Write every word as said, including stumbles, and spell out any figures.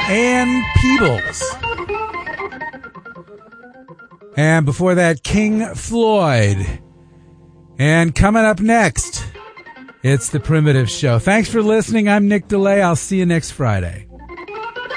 Ann Peebles. And before that, King Floyd. And coming up next, it's The Primitive Show. Thanks for listening. I'm Nick DeLay. I'll see you next Friday.